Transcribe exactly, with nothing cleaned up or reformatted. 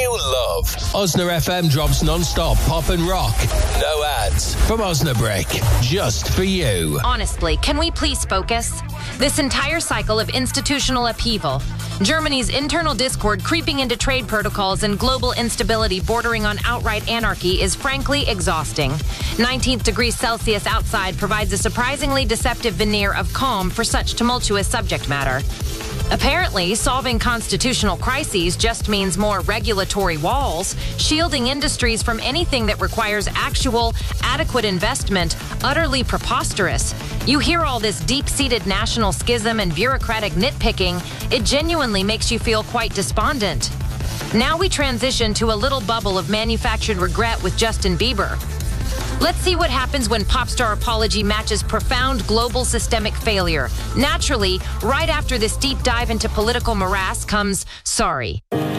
you love. Osna F M drops non-stop pop and rock. No ads from Osnabrick. Just for you. Honestly, can we please focus? This entire cycle of institutional upheaval, Germany's internal discord creeping into trade protocols and global instability bordering on outright anarchy is frankly exhausting. nineteenth degrees Celsius outside provides a surprisingly deceptive veneer of calm for such tumultuous subject matter. Apparently, solving constitutional crises just means more regulatory walls, shielding industries from anything that requires actual, adequate investment, utterly preposterous. You hear all this deep-seated national schism and bureaucratic nitpicking, it genuinely makes you feel quite despondent. Now we transition to a little bubble of manufactured regret with Justin Bieber. Let's see what happens when pop star apology matches profound global systemic failure. Naturally, right after this deep dive into political morass comes Sorry.